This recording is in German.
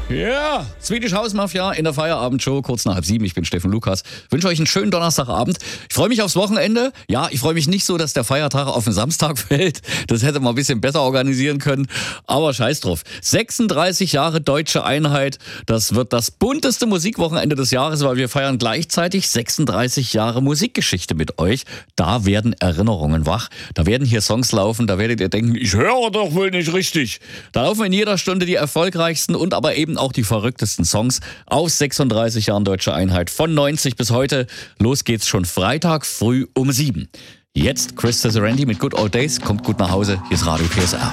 Ja, Swedish House Mafia in der Feierabendshow, kurz nach 6:30. Ich bin Steffen Lukas. Wünsche euch einen schönen Donnerstagabend. Ich freue mich aufs Wochenende. Ja, ich freue mich nicht so, dass der Feiertag auf den Samstag fällt. Das hätte man ein bisschen besser organisieren können. Aber scheiß drauf. 36 Jahre deutsche Einheit. Das wird das bunteste Musikwochenende des Jahres, weil wir feiern gleichzeitig 36 Jahre Musikgeschichte mit euch. Da werden Erinnerungen wach. Da werden hier Songs laufen. Da werdet ihr denken, ich höre doch wohl nicht richtig. Da laufen in jeder Stunde die erfolgreichsten und aber eben auch die verrücktesten Songs aus 36 Jahren deutsche Einheit von 90 bis heute. Los geht's schon Freitag früh um 7. Jetzt Chris Randy mit Good Old Days. Kommt gut nach Hause. Hier ist Radio PSR.